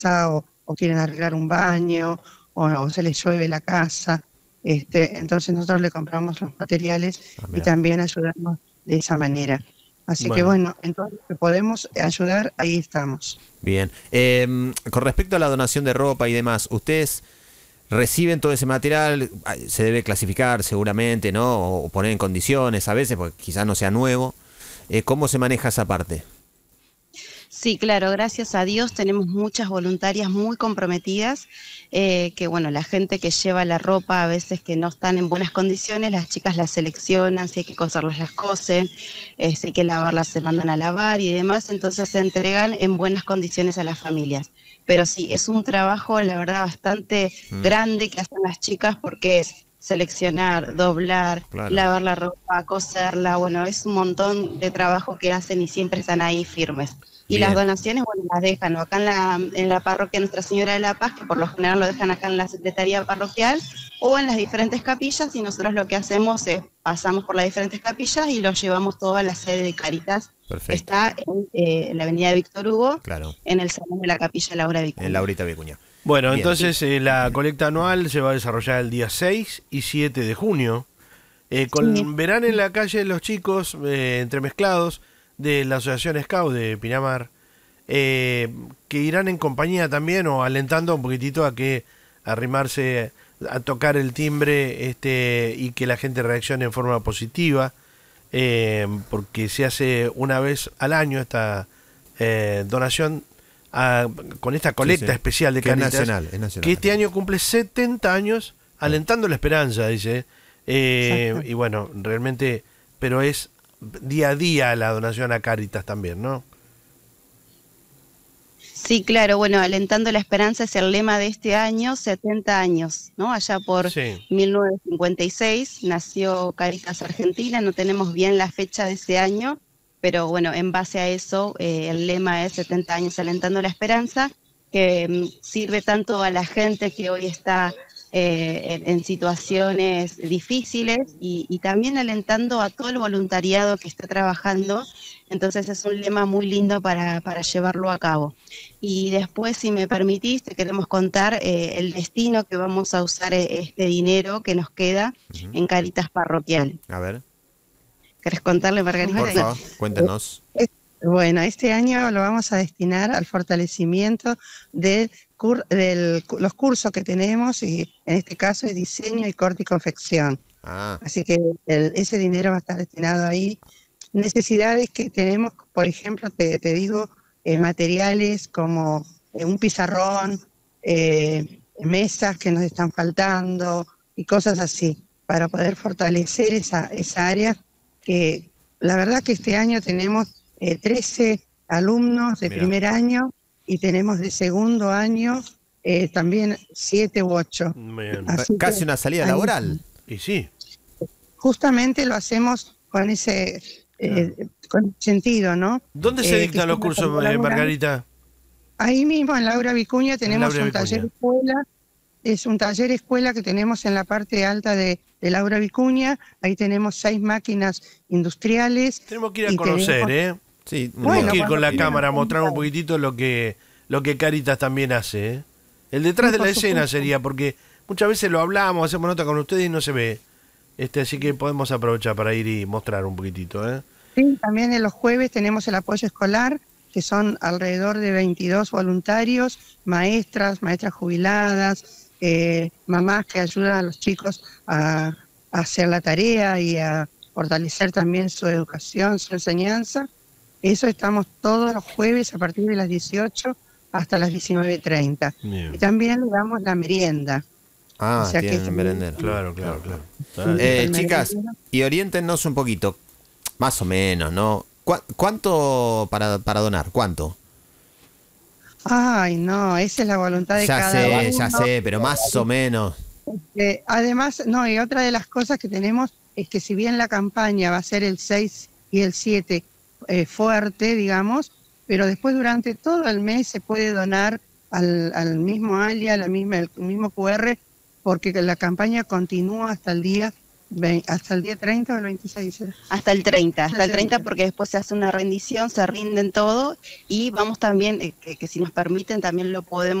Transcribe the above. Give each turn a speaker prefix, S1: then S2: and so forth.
S1: o quieren arreglar un baño o se les llueve la casa. Entonces nosotros le compramos los materiales
S2: Ah,
S1: y
S2: mira.
S1: también ayudamos de esa manera. Así que
S3: Bueno,
S1: bueno, en todo lo que podemos ayudar, ahí estamos.
S2: Bien. Con respecto a la donación de ropa y demás, ¿ustedes reciben todo ese material? Se debe clasificar seguramente, ¿no? O poner en condiciones a veces, porque quizás no sea nuevo. ¿Cómo se maneja esa parte?
S4: Sí, claro, gracias a Dios tenemos muchas voluntarias muy comprometidas, que bueno, la gente que lleva la ropa a veces que no están en buenas condiciones, las chicas las seleccionan, si hay que coserlas las cosen, si hay que lavarlas se mandan a lavar y demás, entonces se entregan en buenas condiciones a las familias. Pero sí, es un trabajo, la verdad, bastante
S2: Mm,
S4: grande que hacen las chicas porque es seleccionar, doblar,
S2: claro.
S4: lavar la ropa, coserla, bueno, es un montón de trabajo que hacen y siempre están ahí firmes. Y las
S2: Bien.
S4: donaciones, bueno, las dejan o acá en la parroquia Nuestra Señora de la Paz, que por lo general lo dejan acá en la Secretaría Parroquial, o en las diferentes capillas, y nosotros lo que hacemos es pasamos por las diferentes capillas y lo llevamos todo a la sede de Caritas, que
S2: Perfecto.
S4: está en la avenida Víctor Hugo,
S2: Claro.
S4: en el salón de la capilla Laura
S2: En
S4: Vicuña.
S2: Laurita Vicuña.
S3: bueno,
S2: Bien.
S4: Sí,
S3: entonces la colecta anual se va a desarrollar el día 6 y 7 de junio.
S4: sí.
S3: Verán en la calle los chicos entremezclados de la Asociación Scout de Pinamar, que irán en compañía también o alentando un poquitito a que arrimarse a tocar el timbre y que la gente reaccione en forma positiva, porque se hace una vez al año esta donación con esta
S2: Sí,
S3: colecta
S2: sí.
S3: especial de
S2: Que es
S3: Caritas,
S2: nacional, es
S3: que
S2: nacional.
S3: este año cumple 70 años alentando la esperanza, dice.
S1: Exacto.
S3: Y bueno, realmente, pero es día a día la donación a Caritas también, ¿no?
S4: Sí, claro, bueno, Alentando la Esperanza es el lema de este año, 70 años, ¿no? Allá por
S3: Sí.
S4: 1956 nació Caritas Argentina, no tenemos bien la fecha de ese año, pero bueno, en base a eso, el lema es 70 años Alentando la Esperanza, que sirve tanto a la gente que hoy está en situaciones difíciles y también alentando a todo el voluntariado que está trabajando, entonces es un lema muy lindo para llevarlo a cabo. Y después, si me permitís, te queremos contar el destino que vamos a usar este dinero que nos queda
S2: Ujú.
S4: en Caritas Parroquial.
S2: A ver,
S4: ¿Querés contarle, Margarita?
S2: por
S1: Bueno,
S2: favor, cuéntenos.
S1: es- bueno, este año lo vamos a destinar al fortalecimiento los cursos que tenemos, y en este caso es diseño y corte y confección.
S2: Ah,
S1: Así que ese dinero va a estar destinado ahí. Necesidades que tenemos, por ejemplo, te digo, materiales como un pizarrón, mesas que nos están faltando y cosas así, para poder fortalecer esa área que la verdad que este año tenemos 13 alumnos de
S2: mira.
S1: primer año y tenemos de segundo año también 7 u 8.
S3: Bien.
S1: Así que
S2: Casi una salida
S1: ahí
S2: laboral.
S3: Y sí,
S1: justamente lo hacemos con ese
S3: claro.
S1: sentido, ¿no?
S3: ¿Dónde se
S1: Que
S3: dictan los
S1: estamos
S3: cursos,
S1: colaborando.
S3: Margarita?
S1: Ahí mismo en Laura Vicuña
S3: En
S1: tenemos
S3: Laura
S1: un taller
S3: Vicuña.
S1: escuela, es un taller escuela que tenemos en la parte alta de Laura Vicuña, ahí tenemos 6 máquinas industriales
S3: Tenemos que ir a
S1: y
S3: conocer,
S1: tenemos,
S3: ¿eh?
S2: Sí, un
S3: Tenemos
S2: día.
S1: bueno,
S3: que ir con
S1: cuando
S3: la
S1: quieran
S2: Bien.
S3: cámara a
S1: nos
S3: mostrar un
S1: invitan.
S3: poquitito lo que Caritas también hace, ¿eh? El detrás
S1: Sí,
S3: de la
S1: por
S3: escena
S1: supuesto.
S3: sería, porque muchas veces lo hablamos, hacemos nota con ustedes y no se ve. Así que podemos aprovechar para ir y mostrar un poquitito, ¿eh?
S1: Sí, también en los jueves tenemos el apoyo escolar, que son alrededor de 22 voluntarios, maestras jubiladas, mamás que ayudan a los chicos a hacer la tarea y a fortalecer también su educación, su enseñanza. Eso estamos todos los jueves a partir de las 18 hasta las 19:30. Y
S3: Bien.
S1: también le damos la merienda, o
S2: Ah,
S1: sea que
S2: tienen merendero.
S3: Claro,
S2: Claro,
S3: claro,
S2: claro.
S3: claro. Ah,
S1: está el
S2: Chicas,
S1: merendero.
S2: y oriéntenos un poquito, más o menos, ¿no? ¿Cuánto para donar? ¿Cuánto?
S1: Ay, no, esa es la voluntad de cada
S2: Ya
S1: uno.
S2: sé, pero más o menos.
S1: Además, no, y otra de las cosas que tenemos es que si bien la campaña va a ser el 6 y el 7 fuerte, digamos, pero después durante todo el mes se puede donar al mismo alias, el mismo QR, porque la campaña continúa hasta el día Hasta el día 30 o el 26.
S4: Hasta el 30, porque después se hace una rendición, se rinden todo y vamos también, que si nos permiten también lo podemos